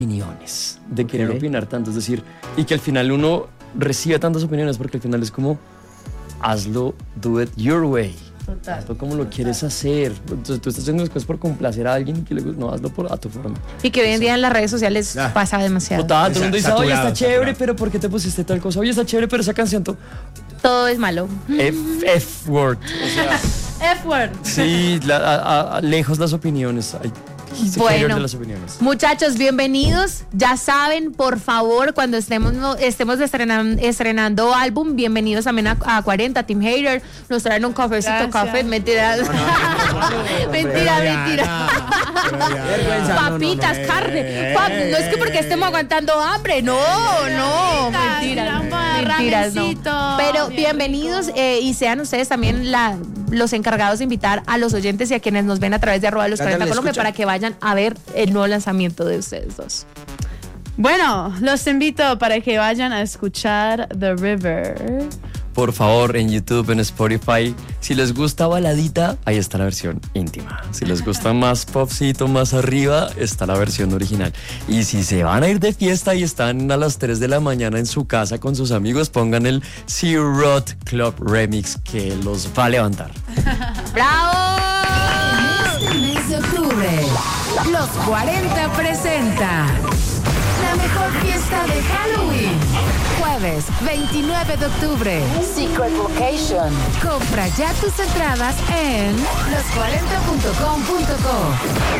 opiniones, de querer opinar tanto, es decir, y que al final uno recibe tantas opiniones porque al final es como, hazlo, do it your way. Total. Hazlo como lo quieres hacer. Entonces tú estás haciendo las cosas por complacer a alguien y que le gusta, no, hazlo a tu forma. Y que hoy en día en las redes sociales pasa demasiado. Total, todo el mundo dice, oye, está chévere, saturado. pero ¿por qué te pusiste tal cosa? Oye, está chévere, pero esa canción, Todo es malo. F-word. O sea, F-word. sí, lejos las opiniones. Bueno, de las opiniones. muchachos, bienvenidos. Ya saben, por favor, cuando estemos estrenando álbum, bienvenidos también a 40, Team Hater. Nos traen un cafecito, Gracias. café, mentira. Mentira. Papitas, carne. No es que porque estemos aguantando hambre, no. Mentiras, no. Pero bienvenidos y sean ustedes también los encargados de invitar a los oyentes y a quienes nos ven a través de @los40 Colombia para que vayan a ver el nuevo lanzamiento de ustedes dos. Bueno, los invito para que vayan a escuchar The River. Por favor, en YouTube, en Spotify, si les gusta baladita, ahí está la versión íntima. Si les gusta más popcito, más arriba, está la versión original. Y si se van a ir de fiesta y están a las 3 de la mañana en su casa con sus amigos, pongan el C-Rod Club Remix que los va a levantar. ¡Bravo! Este mes de octubre, los 40 presenta la mejor fiesta de Halloween. Jueves 29 de octubre, Secret Location. Compra ya tus entradas en los40.com.co.